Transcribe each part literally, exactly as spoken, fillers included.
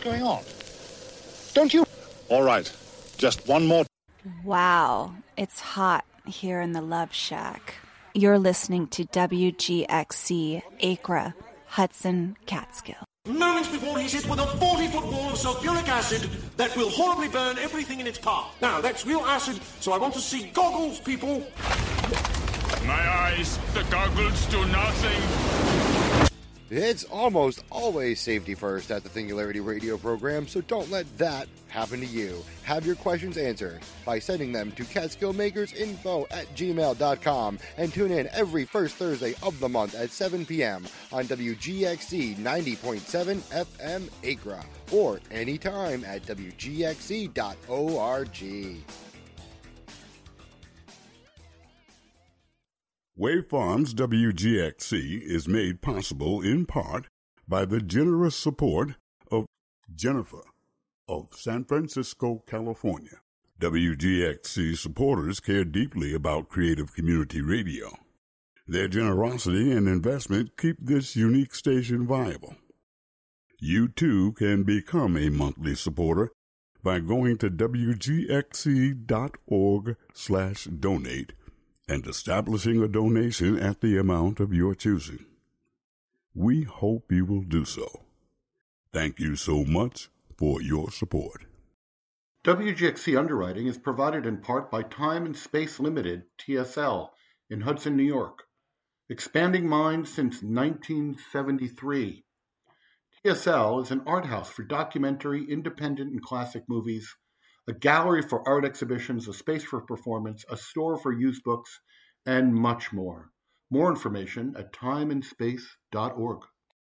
going on? Don't you... All right, just one more... Wow, it's hot here in the Love Shack. You're listening to W G X C, Acra, Hudson, Catskill. Moments before he's hit with a forty-foot ball of sulfuric acid that will horribly burn everything in its path. Now, that's real acid, so I want to see goggles, people. My eyes, the goggles do nothing. It's almost always safety first at the Singularity Radio program, so don't let that happen to you. Have your questions answered by sending them to catskillmakersinfo at gmail dot com and tune in every first Thursday of the month at seven p.m. on W G X C ninety point seven F M Acra or anytime at W G X C dot org. Wave Farms W G X C is made possible in part by the generous support of Jennifer of San Francisco, California. W G X C supporters care deeply about creative community radio. Their generosity and investment keep this unique station viable. You too can become a monthly supporter by going to W G X C dot org slash donate and establishing a donation at the amount of your choosing. We hope you will do so. Thank you so much for your support. W G X C underwriting is provided in part by Time and Space Limited, T S L, in Hudson, New York. Expanding minds since nineteen seventy-three. T S L is an art house for documentary, independent, and classic movies, a gallery for art exhibitions, a space for performance, a store for used books, and much more. More information at time and space dot org.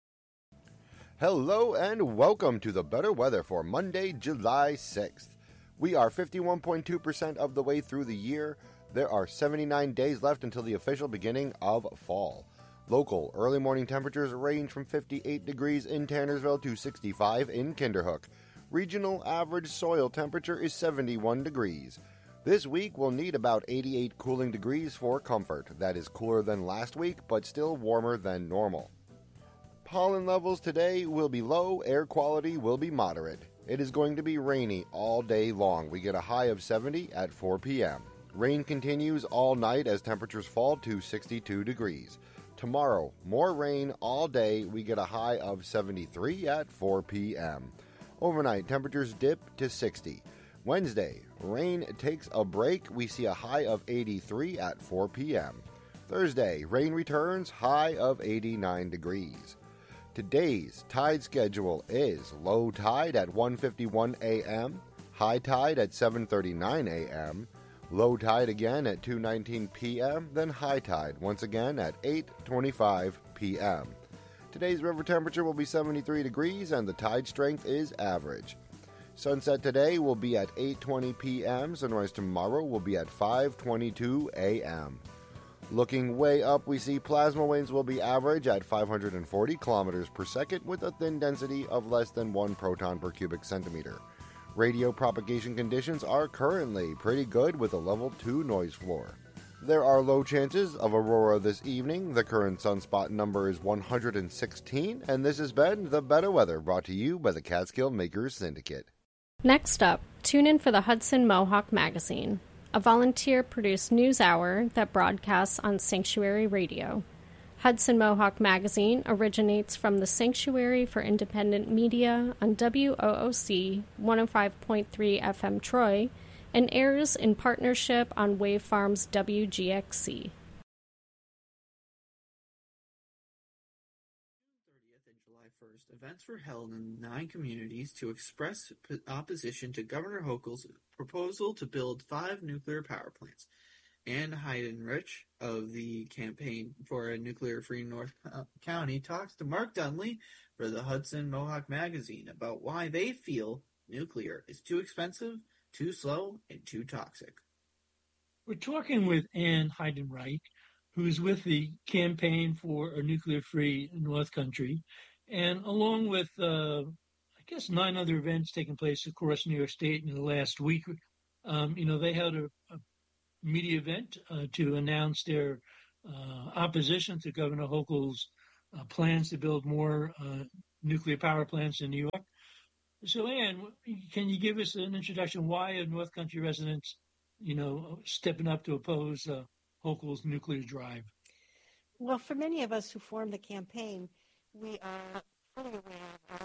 Hello and welcome to the Better Weather for Monday, July sixth. We are fifty-one point two percent of the way through the year. There are seventy-nine days left until the official beginning of fall. Local early morning temperatures range from fifty-eight degrees in Tannersville to sixty-five in Kinderhook. Regional average soil temperature is seventy-one degrees. This week we'll need about eighty-eight cooling degrees for comfort. That is cooler than last week, but still warmer than normal. Pollen levels today will be low, air quality will be moderate. It is going to be rainy all day long. We get a high of seventy at four p.m. Rain continues all night as temperatures fall to sixty-two degrees. Tomorrow, more rain all day. We get a high of seventy-three at four p.m. Overnight, temperatures dip to sixty. Wednesday, rain takes a break. We see a high of eighty-three at four p.m. Thursday, rain returns, high of eighty-nine degrees. Today's tide schedule is low tide at one fifty-one a.m., high tide at seven thirty-nine a.m., low tide again at two nineteen p.m., then high tide once again at eight twenty-five p.m. Today's river temperature will be seventy-three degrees and the tide strength is average. Sunset today will be at eight twenty p.m. Sunrise tomorrow will be at five twenty-two a.m. Looking way up, we see plasma winds will be average at five hundred forty kilometers per second with a thin density of less than one proton per cubic centimeter. Radio propagation conditions are currently pretty good with a level two noise floor. There are low chances of aurora this evening. The current sunspot number is one hundred sixteen, and this has been The Better Weather, brought to you by the Catskill Makers Syndicate. Next up, tune in for the Hudson Mohawk Magazine, a volunteer-produced news hour that broadcasts on Sanctuary Radio. Hudson Mohawk Magazine originates from the Sanctuary for Independent Media on W O O C one oh five point three F M Troy, and airs in partnership on Wave Farms W G X C. June thirtieth and July first, events were held in nine communities to express p- opposition to Governor Hochul's proposal to build five nuclear power plants. Ann Heidenrich of the Campaign for a Nuclear-Free North County talks to Mark Dunley for the Hudson Mohawk Magazine about why they feel nuclear is too expensive, too slow, and too toxic. We're talking with Ann Heidenreich, who's with the Campaign for a Nuclear-Free North Country, and along with, uh, I guess, nine other events taking place across New York State in the last week. Um, you know, they had a, a media event uh, to announce their uh, opposition to Governor Hochul's uh, plans to build more uh, nuclear power plants in New York. So, Anne, can you give us an introduction? Why are North Country residents, you know, stepping up to oppose uh, Hochul's nuclear drive? Well, for many of us who formed the campaign, we are fully aware of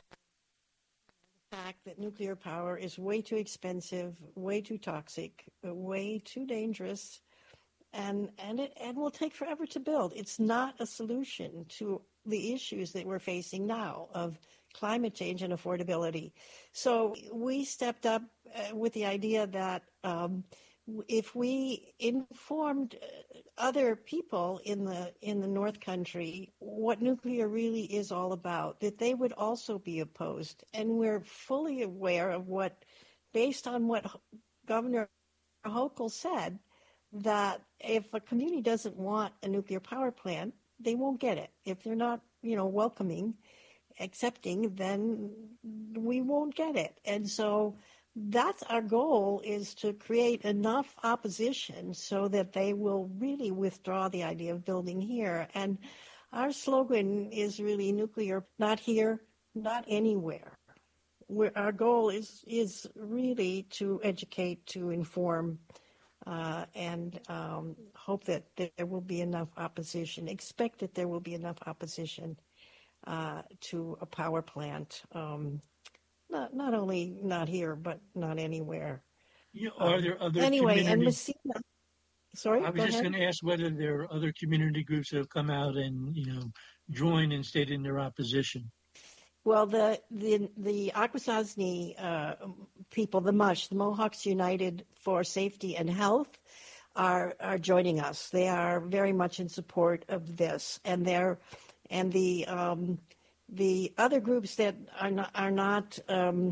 the fact that nuclear power is way too expensive, way too toxic, way too dangerous, and and it and will take forever to build. It's not a solution to the issues that we're facing now of climate change and affordability. So we stepped up uh, with the idea that um, if we informed other people in the in the North Country what nuclear really is all about, that they would also be opposed. And we're fully aware of what, based on what Governor Hochul said, that if a community doesn't want a nuclear power plant, they won't get it. If they're not, you know, welcoming, accepting, then we won't get it. And so that's our goal, is to create enough opposition so that they will really withdraw the idea of building here. And our slogan is really nuclear, not here, not anywhere. We're, our goal is is really to educate, to inform, uh, and um, hope that there will be enough opposition, expect that there will be enough opposition uh, to a power plant. Um, Not not only not here, but not anywhere. You know, are there other anyway, and communities? Messina. Sorry, I was go just ahead. going to ask whether there are other community groups that have come out and, you know, joined and stated their opposition. Well, the the the Akwesasne uh, people, the MUSH, the Mohawks United for Safety and Health, are are joining us. They are very much in support of this, and they're and the um, the other groups that are not are not um,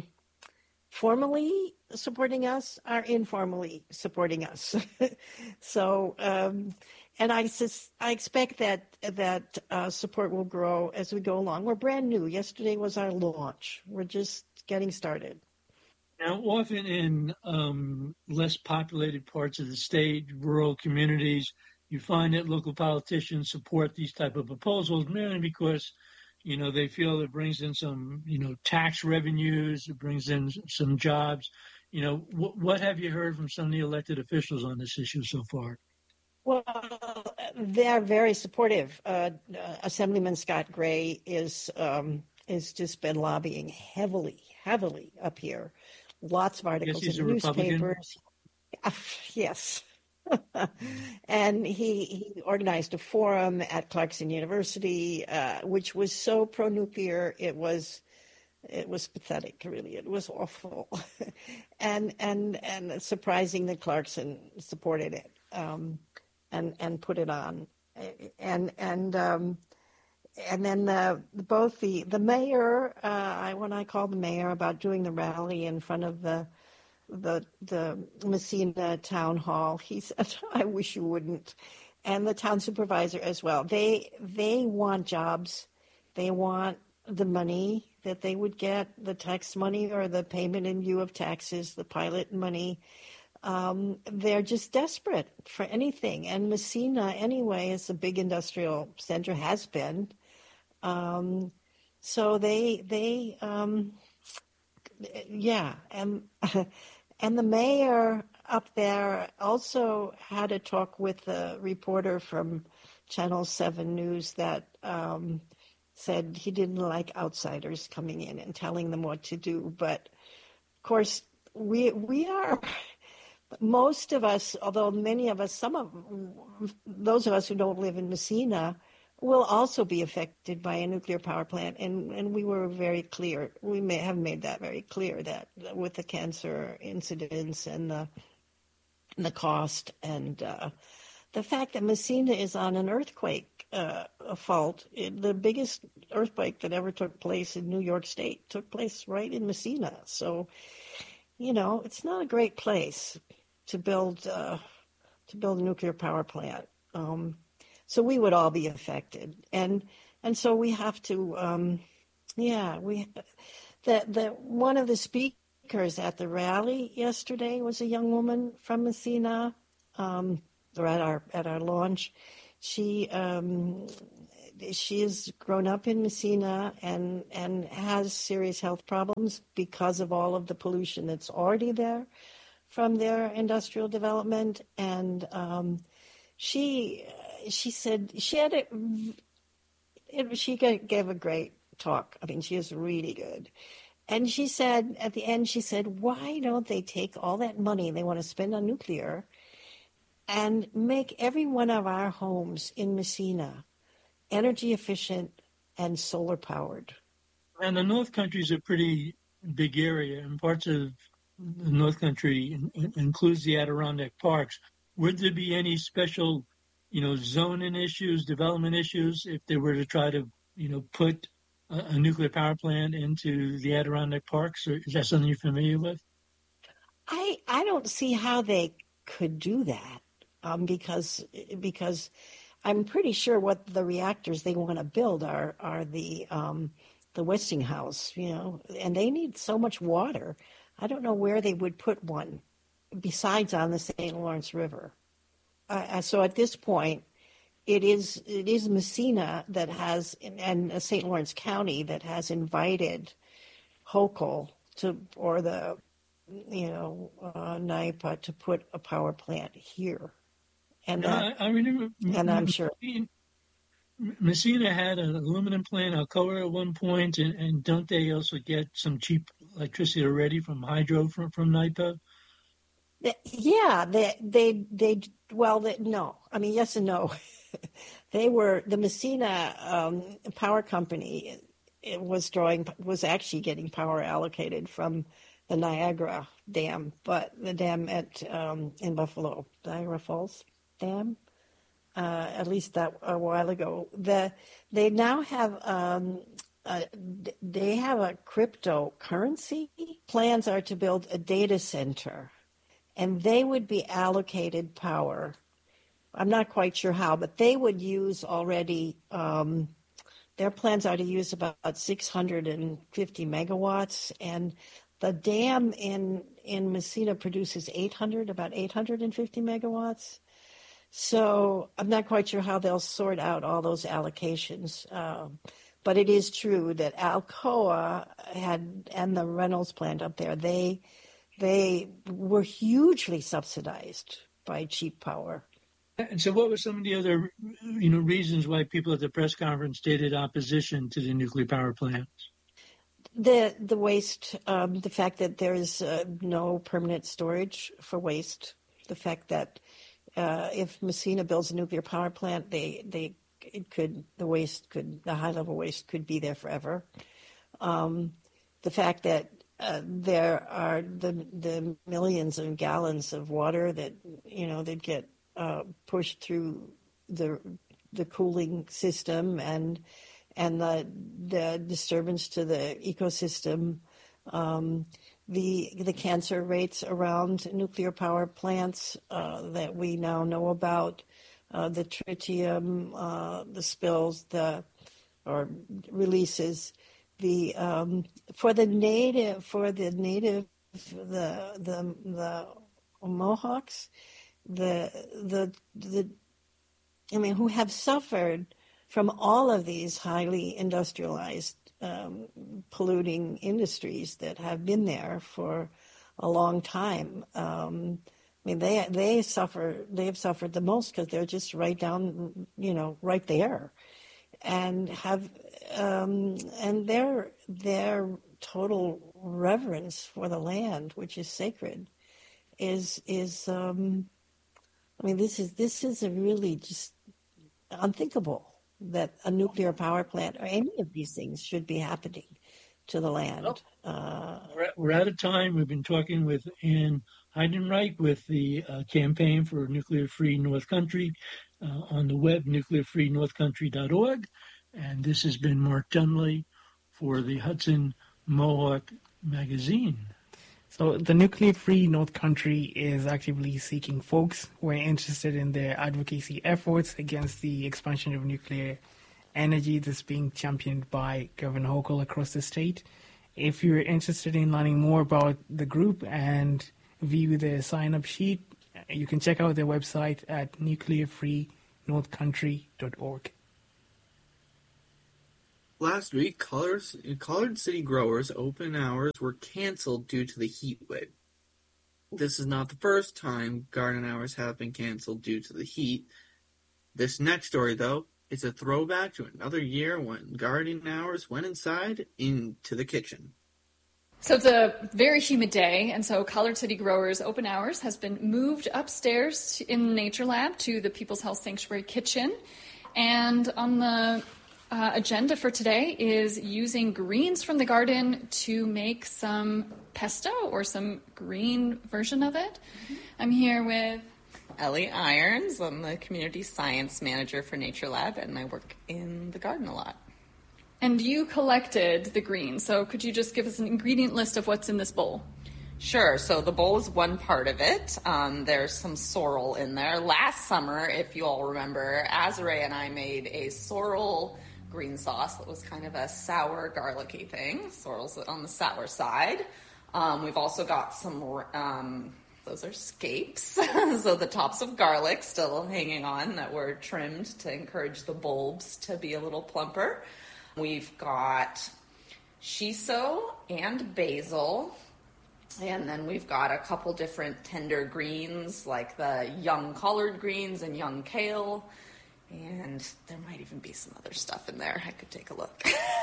formally supporting us are informally supporting us. so, um, and I sus- I expect that that uh, support will grow as we go along. We're brand new. Yesterday was our launch. We're just getting started. Now, often in um, less populated parts of the state, rural communities, you find that local politicians support these type of proposals mainly because, you know, they feel it brings in some, you know, tax revenues, it brings in some jobs. You know, wh- what have you heard from some of the elected officials on this issue so far? Well, they're very supportive. Uh, uh, Assemblyman Scott Gray is um, is just been lobbying heavily, heavily up here. Lots of articles Yes, he's in a Republican. newspapers. Yes. And he, he organized a forum at Clarkson University, uh, which was so pro-nuclear, it was it was pathetic, really. It was awful. and and and surprising that Clarkson supported it um, and and put it on. And and um, and then the, both the the mayor, uh, I when I called the mayor about doing the rally in front of the the the Messina town hall, he said, "I wish you wouldn't." And the town supervisor as well. They they want jobs. They want the money that they would get, the tax money or the payment in lieu of taxes, the pilot money. Um, they're just desperate for anything. And Messina, anyway, is a big industrial center, has been. Um, so they they um, yeah, and and the mayor up there also had a talk with a reporter from Channel seven News that um, said he didn't like outsiders coming in and telling them what to do. But of course, we we are, most of us, although many of us, some of those of us who don't live in Messina, will also be affected by a nuclear power plant. And, and we were very clear, we may have made that very clear, that with the cancer incidents and the, the cost and uh, the fact that Messina is on an earthquake uh, fault. It, the biggest earthquake that ever took place in New York State took place right in Messina. So, you know, it's not a great place to build uh, to build a nuclear power plant. Um, so we would all be affected, and and so we have to, um, yeah, we the the one of the speakers at the rally yesterday was a young woman from Messina. Um, or at our at our launch, she um, she's grown up in Messina and and has serious health problems because of all of the pollution that's already there from their industrial development. And um, she she said she had a it, she gave a great talk. I mean, she is really good. And she said at the end, she said, why don't they take all that money they want to spend on nuclear and make every one of our homes in Messina energy efficient and solar powered? And the North Country is a pretty big area, and parts of the North Country in, in, includes the Adirondack Parks. Would there be any special, you know, zoning issues, development issues, if they were to try to, you know, put a, a nuclear power plant into the Adirondack Parks? Or is that something you're familiar with? I I don't see how they could do that. Um, because because I'm pretty sure what the reactors they want to build are are the um, the Westinghouse, you know, and they need so much water. I don't know where they would put one besides on the Saint Lawrence River. Uh, so at this point, it is it is Messina that has and Saint Lawrence County that has invited Hochul to or the you know uh, NYPA to put a power plant here. And that, I, I remember, and I'm sure Messina had an aluminum plant, Alcoa at one point, and, and don't they also get some cheap electricity already from hydro from from NYPA? Yeah, they they they well, they, no, I mean yes and no. They were the Messina um, Power Company. It was drawing was actually getting power allocated from the Niagara Dam, but the dam at um, in Buffalo, Niagara Falls Dam, uh, at least that a while ago. The they now have um, uh, they have a cryptocurrency. Plans are to build a data center, and they would be allocated power. I'm not quite sure how, but they would use already. Um, their plans are to use about six hundred fifty megawatts, and the dam in in Messina produces eight hundred, about eight hundred fifty megawatts. So I'm not quite sure how they'll sort out all those allocations. Um, but it is true that Alcoa had and the Reynolds plant up there, they they were hugely subsidized by cheap power. And so what were some of the other, you know, reasons why people at the press conference stated opposition to the nuclear power plants? The the waste, um, the fact that there is uh, no permanent storage for waste, the fact that uh, if Messina builds a nuclear power plant, they they it could the waste could the high level waste could be there forever. Um, the fact that uh, there are the the millions of gallons of water that you know that get uh, pushed through the the cooling system and. and the, the disturbance to the ecosystem, um, the the cancer rates around nuclear power plants uh, that we now know about, uh, the tritium, uh, the spills, the or releases, the um, for the native for the native the the the Mohawks, the the the I mean who have suffered from all of these highly industrialized, um, polluting industries that have been there for a long time. Um, I mean, they they suffer. They have suffered the most because they're just right down, you know, right there, and have um, and their their total reverence for the land, which is sacred, is is. Um, I mean, this is this is a really just unthinkable that a nuclear power plant or any of these things should be happening to the land. Oh. Uh, we're, we're out of time. We've been talking with Ann Heidenreich with the uh, Campaign for Nuclear Free North Country uh, on the web, nuclear free north country dot org. And this has been Mark Dunley for the Hudson Mohawk Magazine. So the Nuclear Free North Country is actively seeking folks who are interested in their advocacy efforts against the expansion of nuclear energy that's being championed by Governor Hochul across the state. If you're interested in learning more about the group and view the sign-up sheet, you can check out their website at nuclear free north country dot org. Last week, Colors, Collard City Growers open hours were canceled due to the heat wave. This is not the first time garden hours have been canceled due to the heat. This next story, though, is a throwback to another year when gardening hours went inside into the kitchen. So it's a very humid day, and so Collard City Growers Open Hours has been moved upstairs in the Nature Lab to the People's Health Sanctuary kitchen. And on the uh, agenda for today is using greens from the garden to make some pesto or some green version of it. Mm-hmm. I'm here with Ellie Irons. I'm the community science manager for Nature Lab, and I work in the garden a lot. And you collected the greens, so could you just give us an ingredient list of what's in this bowl? Sure. So the bowl is one part of it. Um, there's some sorrel in there. Last summer, if you all remember, Azare and I made a sorrel green sauce that was kind of a sour, garlicky thing. Sorrel's on the sour side. Um, we've also got some, um, those are scapes. So the tops of garlic still hanging on that were trimmed to encourage the bulbs to be a little plumper. We've got shiso and basil. And then we've got a couple different tender greens, like the young collard greens and young kale. And there might even be some other stuff in there. I could take a look.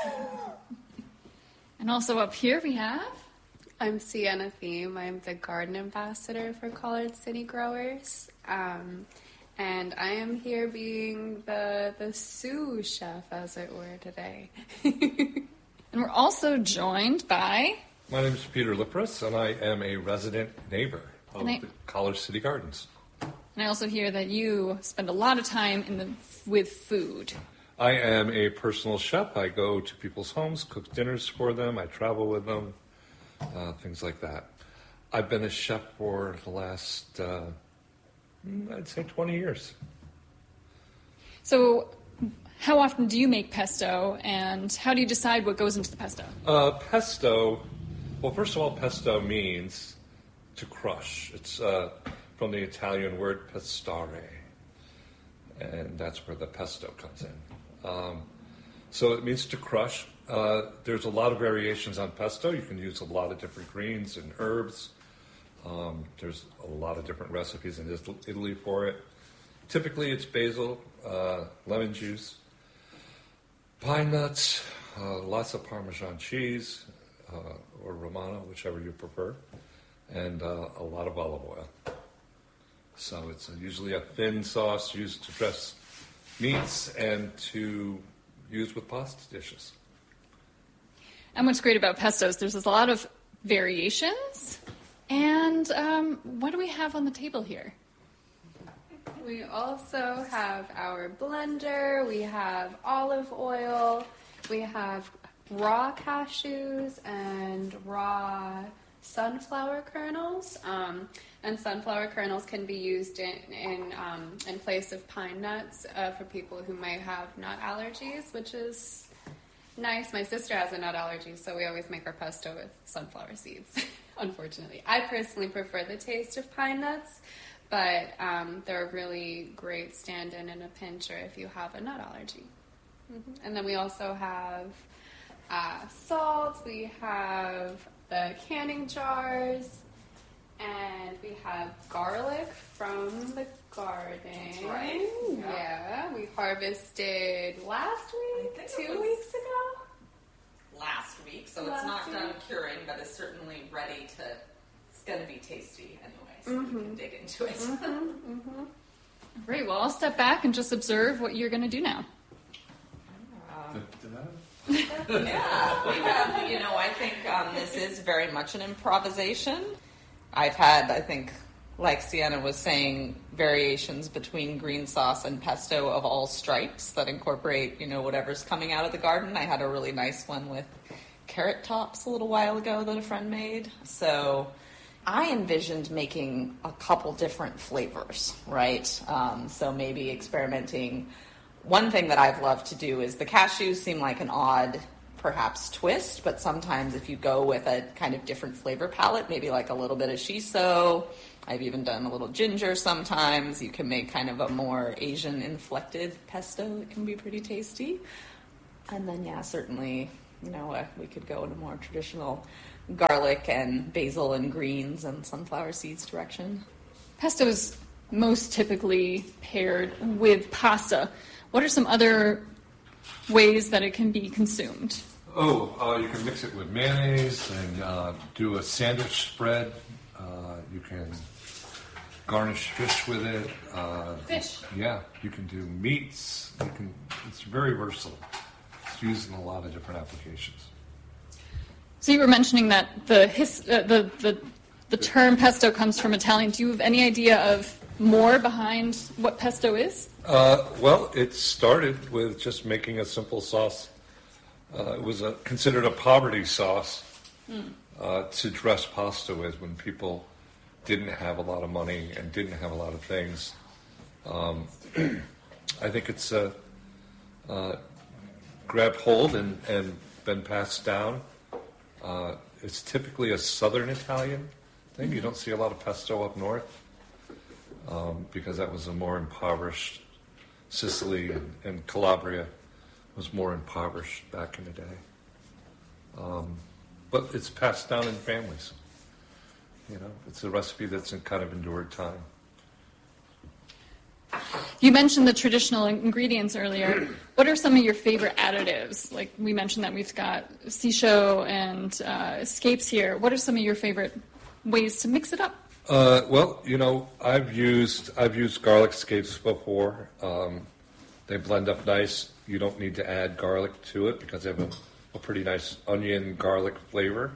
And also up here we have... I'm Sienna Thiem. I'm the garden ambassador for Collard City Growers. Um, and I am here being the, the sous chef, as it were, today. And we're also joined by... My name is Peter Lipris, and I am a resident neighbor of I, the Collard City Gardens. And I also hear that you spend a lot of time in the with food. I am a personal chef. I go to people's homes, cook dinners for them. I travel with them, uh, things like that. I've been a chef for the last, uh, I'd say, twenty years. So how often do you make pesto, and how do you decide what goes into the pesto? Uh, pesto... Well, first of all, pesto means to crush. It's uh, from the Italian word pestare, and that's where the pesto comes in. Um, so it means to crush. Uh, there's a lot of variations on pesto. You can use a lot of different greens and herbs. Um, there's a lot of different recipes in Italy for it. Typically, it's basil, uh, lemon juice, pine nuts, uh, lots of Parmesan cheese, Uh, or Romano, whichever you prefer, and uh, a lot of olive oil. So it's usually a thin sauce used to dress meats and to use with pasta dishes. And what's great about pestos, there's a lot of variations. And um, what do we have on the table here? We also have our blender, we have olive oil, we have raw cashews and raw sunflower kernels. Um, and sunflower kernels can be used in in, um, in place of pine nuts uh, for people who might have nut allergies, which is nice. My sister has a nut allergy, so we always make our pesto with sunflower seeds, unfortunately. I personally prefer the taste of pine nuts, but um, they're a really great stand-in in a pinch or if you have a nut allergy. Mm-hmm. And then we also have Uh, salt, we have the canning jars, and we have garlic from the garden. That's right. Yeah. yeah, we harvested last week, two weeks ago. Last week, so last it's not week. done curing, but it's certainly ready to, it's going to be tasty anyway, so Mm-hmm. we can dig into it. Mm-hmm. Mm-hmm. Great, well, I'll step back and just observe what you're going to do now. Um, yeah, we have, you know, I think um, this is very much an improvisation. I've had, I think, like Sienna was saying, variations between green sauce and pesto of all stripes that incorporate, you know, whatever's coming out of the garden. I had a really nice one with carrot tops a little while ago that a friend made. So I envisioned making a couple different flavors, right? Um, so maybe experimenting. One thing that I've loved to do is the cashews seem like an odd, perhaps, twist, but sometimes if you go with a kind of different flavor palette, maybe like a little bit of shiso, I've even done a little ginger sometimes, you can make kind of a more Asian-inflected pesto that can be pretty tasty. And then, yeah, certainly, you know, uh, we could go in a more traditional garlic and basil and greens and sunflower seeds direction. Pesto is most typically paired with pasta. What are some other ways that it can be consumed? Oh, uh, you can mix it with mayonnaise and uh, do a sandwich spread. Uh, you can garnish fish with it. Uh, fish? Yeah, you can do meats. You can. It's very versatile. It's used in a lot of different applications. So you were mentioning that the his, uh, the, the the term pesto comes from Italian. Do you have any idea of more behind what pesto is? Uh, well, it started with just making a simple sauce. Uh, it was a, considered a poverty sauce mm. uh, to dress pasta with when people didn't have a lot of money and didn't have a lot of things. Um, I think it's uh, uh, grabbed hold and, and been passed down. Uh, it's typically a southern Italian thing. You don't see a lot of pesto up north um, because that was a more impoverished. Sicily and, and Calabria was more impoverished back in the day. Um, but it's passed down in families. You know, it's a recipe that's in kind of endured time. You mentioned the traditional ingredients earlier. What are some of your favorite additives? Like we mentioned that we've got sisho and uh, escapes here. What are some of your favorite ways to mix it up? Uh, well, you know, I've used I've used garlic escapes before. Um, they blend up nice. You don't need to add garlic to it because they have a, a pretty nice onion garlic flavor.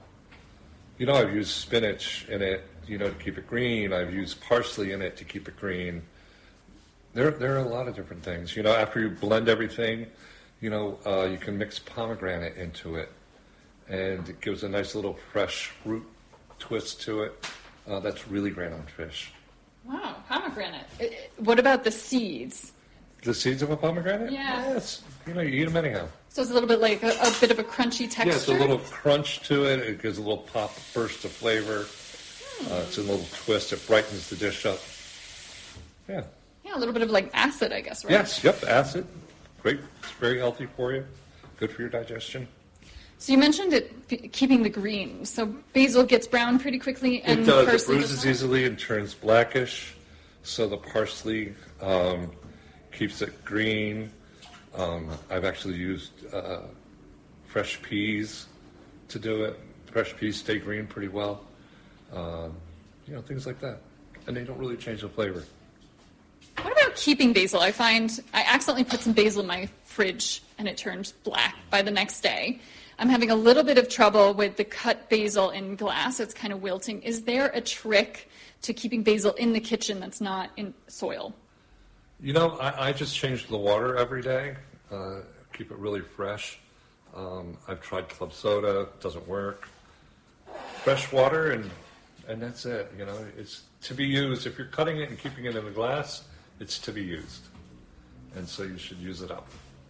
You know, I've used spinach in it, you know, to keep it green. I've used parsley in it to keep it green. There, there are a lot of different things. You know, after you blend everything, you know, uh, you can mix pomegranate into it, and it gives a nice little fresh fruit twist to it. Uh, that's really great on fish. Wow, pomegranate. It, it, what about the seeds? The seeds of a pomegranate? Yeah. Yes. You know, you eat them anyhow. So it's a little bit like a, a bit of a crunchy texture? Yeah, it's a little crunch to it. It gives a little pop, burst of flavor. Hmm. Uh, it's a little twist. It brightens the dish up. Yeah. Yeah, a little bit of like acid, I guess, right? Yes, yep, acid. Great. It's very healthy for you. Good for your digestion. So you mentioned it p- keeping the green. So basil gets brown pretty quickly, and it does. parsley It bruises easily and turns blackish. So the parsley um, keeps it green. Um, I've actually used uh, fresh peas to do it. Fresh peas stay green pretty well. Um, you know, things like that, and they don't really change the flavor. What about keeping basil? I find I accidentally put some basil in my fridge, and it turned black by the next day. I'm having a little bit of trouble with the cut basil in glass. It's kind of wilting. Is there a trick to keeping basil in the kitchen that's not in soil? You know, I, I just change the water every day, uh, keep it really fresh. Um, I've tried club soda, it doesn't work. Fresh water, and and that's it. You know, it's to be used. If you're cutting it and keeping it in the glass, it's to be used. And so you should use it up.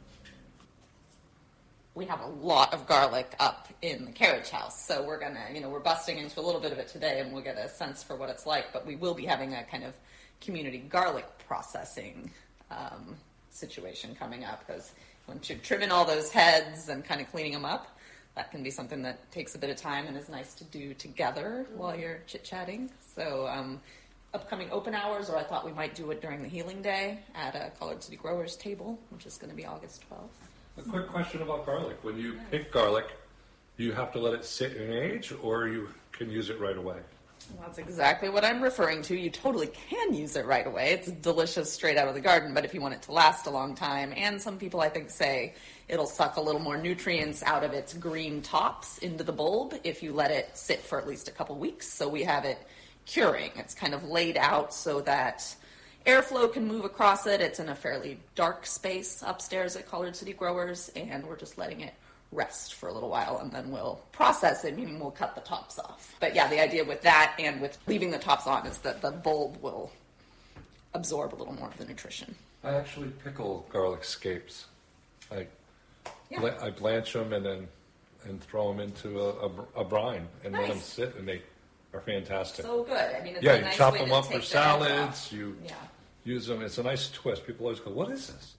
We have a lot of garlic up in the carriage house, so we're gonna, you know, we're busting into a little bit of it today, and we'll get a sense for what it's like. But we will be having a kind of community garlic processing um, situation coming up, because once you're trimming all those heads and kind of cleaning them up, that can be something that takes a bit of time and is nice to do together while you're chit-chatting. So um, upcoming open hours, or I thought we might do it during the healing day at a College City Growers table, which is going to be August twelfth. A quick question about garlic. When you pick garlic, do you have to let it sit and age, or you can use it right away? Well, that's exactly what I'm referring to. You totally can use it right away. It's delicious straight out of the garden, but if you want it to last a long time, and some people I think say it'll suck a little more nutrients out of its green tops into the bulb if you let it sit for at least a couple weeks. So we have it curing. It's kind of laid out so that airflow can move across it. It's in a fairly dark space upstairs at College City Growers, and we're just letting it rest for a little while, and then we'll process it, meaning we'll cut the tops off. But yeah, the idea with that and with leaving the tops on is that the bulb will absorb a little more of the nutrition. I actually pickle garlic scapes. I yeah. bl- I blanch them and then and throw them into a, a, a brine and Nice. let them sit, and they are fantastic. So good. I mean, it's yeah, a you nice chop way them to up take for the edge salads. off. You Yeah. use them. It's a nice twist. People always go, "What is this?"